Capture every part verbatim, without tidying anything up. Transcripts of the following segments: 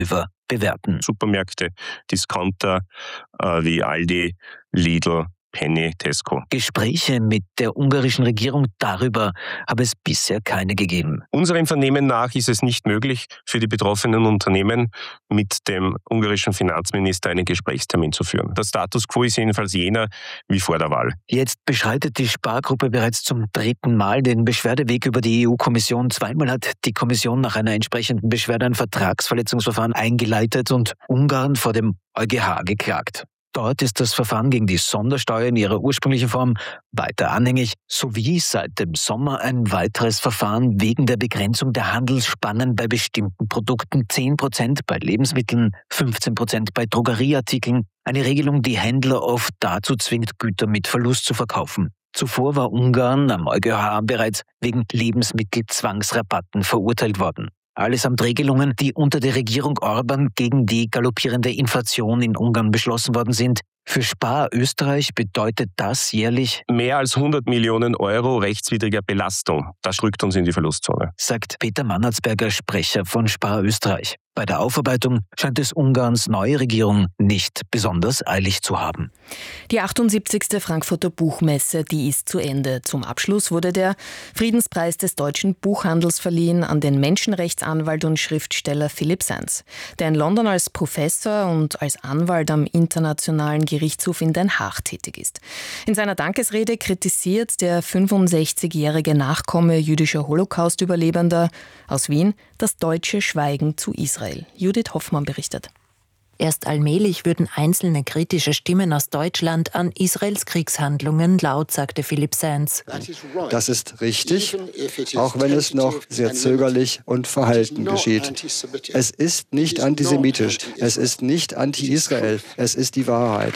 bewerten. Supermärkte, Discounter äh, wie Aldi, Lidl, Penny, Tesco. Gespräche mit der ungarischen Regierung darüber habe es bisher keine gegeben. Unserem Vernehmen nach ist es nicht möglich, für die betroffenen Unternehmen mit dem ungarischen Finanzminister einen Gesprächstermin zu führen. Der Status quo ist jedenfalls jener wie vor der Wahl. Jetzt beschreitet die Spargruppe bereits zum dritten Mal den Beschwerdeweg über die E U-Kommission. Zweimal hat die Kommission nach einer entsprechenden Beschwerde ein Vertragsverletzungsverfahren eingeleitet und Ungarn vor dem EuGH geklagt. Dort ist das Verfahren gegen die Sondersteuer in ihrer ursprünglichen Form weiter anhängig, sowie seit dem Sommer ein weiteres Verfahren wegen der Begrenzung der Handelsspannen bei bestimmten Produkten, zehn Prozent bei Lebensmitteln, fünfzehn Prozent bei Drogerieartikeln, eine Regelung, die Händler oft dazu zwingt, Güter mit Verlust zu verkaufen. Zuvor war Ungarn am EuGH bereits wegen Lebensmittelzwangsrabatten verurteilt worden. Allesamt Regelungen, die unter der Regierung Orban gegen die galoppierende Inflation in Ungarn beschlossen worden sind. Für Spar Österreich bedeutet das jährlich mehr als hundert Millionen Euro rechtswidriger Belastung. Das rückt uns in die Verlustzone, sagt Peter Mannertsberger, Sprecher von Spar Österreich. Bei der Aufarbeitung scheint es Ungarns neue Regierung nicht besonders eilig zu haben. Die achtundsiebzigste Frankfurter Buchmesse, die ist zu Ende. Zum Abschluss wurde der Friedenspreis des deutschen Buchhandels verliehen an den Menschenrechtsanwalt und Schriftsteller Philipp Sands, der in London als Professor und als Anwalt am Internationalen Gerichtshof in Den Haag tätig ist. In seiner Dankesrede kritisiert der fünfundsechzigjährige Nachkomme jüdischer Holocaust-Überlebender aus Wien das deutsche Schweigen zu Israel. Judith Hoffmann berichtet. Erst allmählich würden einzelne kritische Stimmen aus Deutschland an Israels Kriegshandlungen laut, sagte Philipp Sands. Das ist richtig, auch wenn es noch sehr zögerlich und verhalten geschieht. Es ist nicht antisemitisch, es ist nicht anti-Israel, es ist die Wahrheit.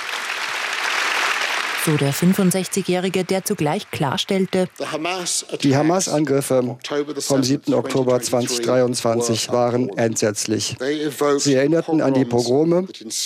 So der fünfundsechzigjährige, der zugleich klarstellte, die Hamas-Angriffe vom siebten Oktober zweitausenddreiundzwanzig waren entsetzlich. Sie erinnerten an die Pogrome,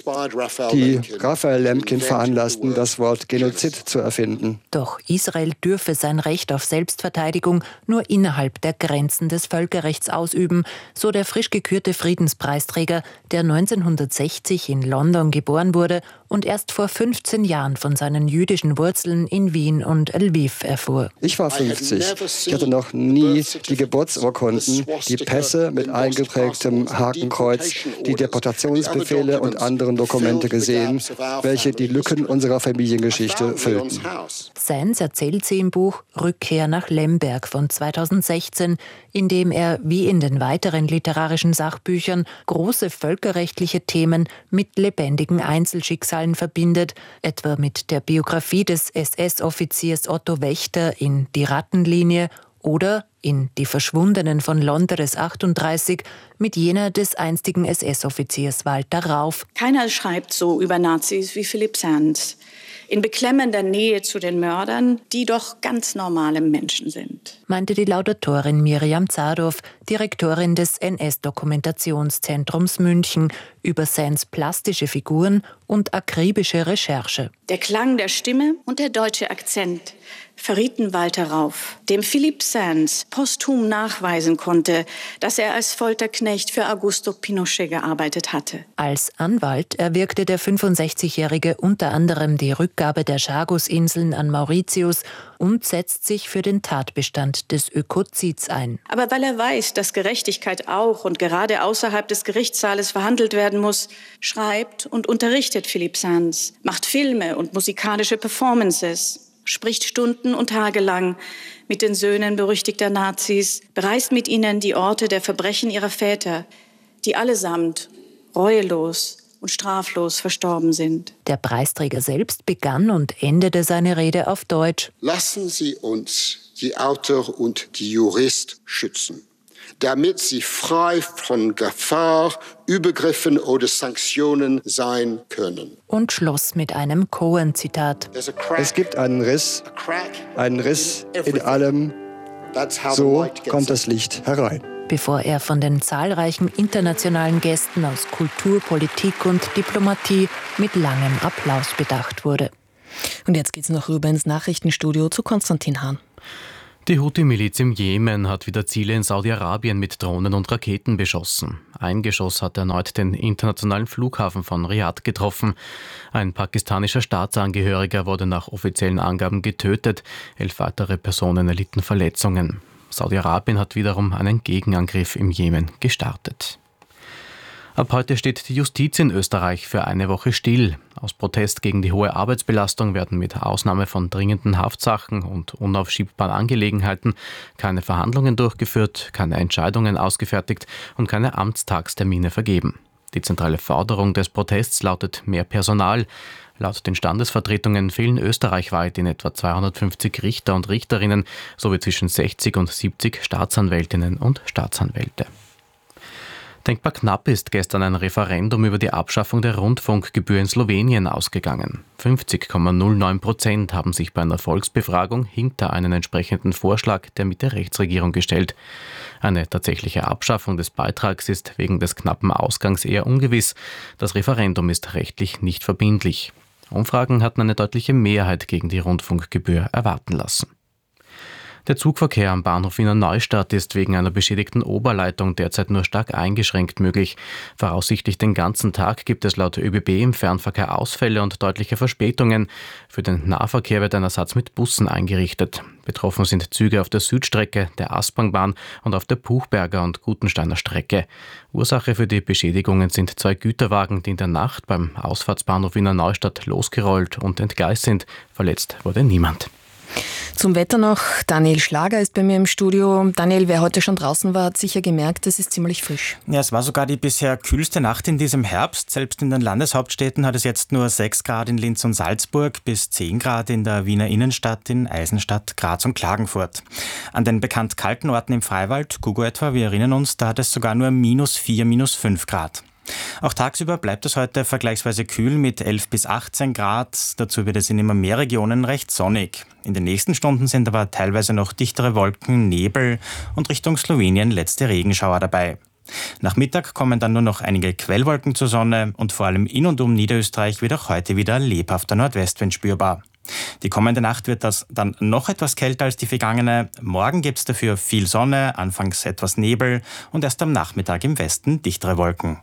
die Raphael Lemkin veranlassten, das Wort Genozid zu erfinden. Doch Israel dürfe sein Recht auf Selbstverteidigung nur innerhalb der Grenzen des Völkerrechts ausüben, so der frisch gekürte Friedenspreisträger, der neunzehnhundertsechzig in London geboren wurde und erst vor fünfzehn Jahren von seinen jüdischen Wurzeln in Wien und Lviv erfuhr. Ich war fünfzig. Ich hatte noch nie die Geburtsurkunden, die Pässe mit eingeprägtem Hakenkreuz, die Deportationsbefehle und anderen Dokumente gesehen, welche die Lücken unserer Familiengeschichte füllten. Sands erzählt sie im Buch Rückkehr nach Lemberg von zweitausendsechzehn, in dem er, wie in den weiteren literarischen Sachbüchern, große völkerrechtliche Themen mit lebendigen Einzelschicksalen verbindet, etwa mit der Biografie des S S-Offiziers Otto Wächter in Die Rattenlinie oder in Die Verschwundenen von Londres achtunddreißig mit jener des einstigen S S-Offiziers Walter Rauf. Keiner schreibt so über Nazis wie Philipp Sands. In beklemmender Nähe zu den Mördern, die doch ganz normale Menschen sind, meinte die Laudatorin Miriam Zadorf, Direktorin des N S-Dokumentationszentrums München, über Sands plastische Figuren und akribische Recherche. Der Klang der Stimme und der deutsche Akzent verrieten Walter Rauf, dem Philipp Sands posthum nachweisen konnte, dass er als Folterknecht für Augusto Pinochet gearbeitet hatte. Als Anwalt erwirkte der fünfundsechzigjährige unter anderem die Rückgabe der Chagos-Inseln an Mauritius und setzt sich für den Tatbestand des Ökozids ein. Aber weil er weiß, dass Gerechtigkeit auch und gerade außerhalb des Gerichtssaales verhandelt werden muss, schreibt und unterrichtet Philipp Sands, macht Filme und musikalische Performances, spricht Stunden und Tage lang mit den Söhnen berüchtigter Nazis, bereist mit ihnen die Orte der Verbrechen ihrer Väter, die allesamt reuelos und straflos verstorben sind. Der Preisträger selbst begann und endete seine Rede auf Deutsch. Lassen Sie uns die Autor und die Jurist schützen, damit sie frei von Gefahr, Übergriffen oder Sanktionen sein können. Und schloss mit einem Cohen-Zitat. Es gibt einen Riss, einen Riss in allem, so kommt das Licht herein. Bevor er von den zahlreichen internationalen Gästen aus Kultur, Politik und Diplomatie mit langem Applaus bedacht wurde. Und jetzt geht's noch rüber ins Nachrichtenstudio zu Konstantin Hahn. Die Houthi-Miliz im Jemen hat wieder Ziele in Saudi-Arabien mit Drohnen und Raketen beschossen. Ein Geschoss hat erneut den internationalen Flughafen von Riad getroffen. Ein pakistanischer Staatsangehöriger wurde nach offiziellen Angaben getötet. Elf weitere Personen erlitten Verletzungen. Saudi-Arabien hat wiederum einen Gegenangriff im Jemen gestartet. Ab heute steht die Justiz in Österreich für eine Woche still. Aus Protest gegen die hohe Arbeitsbelastung werden mit Ausnahme von dringenden Haftsachen und unaufschiebbaren Angelegenheiten keine Verhandlungen durchgeführt, keine Entscheidungen ausgefertigt und keine Amtstagstermine vergeben. Die zentrale Forderung des Protests lautet mehr Personal. Laut den Standesvertretungen fehlen österreichweit in etwa zweihundertfünfzig Richter und Richterinnen sowie zwischen sechzig und siebzig Staatsanwältinnen und Staatsanwälte. Denkbar knapp ist gestern ein Referendum über die Abschaffung der Rundfunkgebühr in Slowenien ausgegangen. fünfzig Komma null neun Prozent haben sich bei einer Volksbefragung hinter einen entsprechenden Vorschlag der Mitte-Rechts-Regierung gestellt. Eine tatsächliche Abschaffung des Beitrags ist wegen des knappen Ausgangs eher ungewiss. Das Referendum ist rechtlich nicht verbindlich. Umfragen hatten eine deutliche Mehrheit gegen die Rundfunkgebühr erwarten lassen. Der Zugverkehr am Bahnhof Wiener Neustadt ist wegen einer beschädigten Oberleitung derzeit nur stark eingeschränkt möglich. Voraussichtlich den ganzen Tag gibt es laut ÖBB im Fernverkehr Ausfälle und deutliche Verspätungen. Für den Nahverkehr wird ein Ersatz mit Bussen eingerichtet. Betroffen sind Züge auf der Südstrecke, der Asprangbahn und auf der Puchberger und Gutensteiner Strecke. Ursache für die Beschädigungen sind zwei Güterwagen, die in der Nacht beim Ausfahrtsbahnhof Wiener Neustadt losgerollt und entgleist sind. Verletzt wurde niemand. Zum Wetter noch. Daniel Schlager ist bei mir im Studio. Daniel, wer heute schon draußen war, hat sicher gemerkt, es ist ziemlich frisch. Ja, es war sogar die bisher kühlste Nacht in diesem Herbst. Selbst in den Landeshauptstädten hat es jetzt nur sechs Grad in Linz und Salzburg bis zehn Grad in der Wiener Innenstadt, in Eisenstadt, Graz und Klagenfurt. An den bekannt kalten Orten im Freiwald, Gugo etwa, wir erinnern uns, da hat es sogar nur minus vier, minus fünf Grad. Auch tagsüber bleibt es heute vergleichsweise kühl mit elf bis achtzehn Grad. Dazu wird es in immer mehr Regionen recht sonnig. In den nächsten Stunden sind aber teilweise noch dichtere Wolken, Nebel und Richtung Slowenien letzte Regenschauer dabei. Nach Mittag kommen dann nur noch einige Quellwolken zur Sonne und vor allem in und um Niederösterreich wird auch heute wieder lebhafter Nordwestwind spürbar. Die kommende Nacht wird das dann noch etwas kälter als die vergangene. Morgen gibt es dafür viel Sonne, anfangs etwas Nebel und erst am Nachmittag im Westen dichtere Wolken.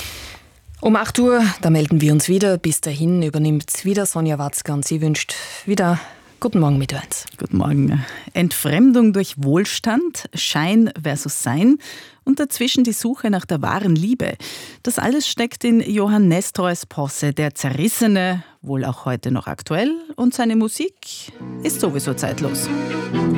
Um acht Uhr, da melden wir uns wieder. Bis dahin übernimmt wieder Sonja Watzka und sie wünscht wieder guten Morgen mit eins. Guten Morgen. Entfremdung durch Wohlstand, Schein versus Sein und dazwischen die Suche nach der wahren Liebe. Das alles steckt in Johann Nestroys Posse, der Zerrissene, wohl auch heute noch aktuell, und seine Musik ist sowieso zeitlos.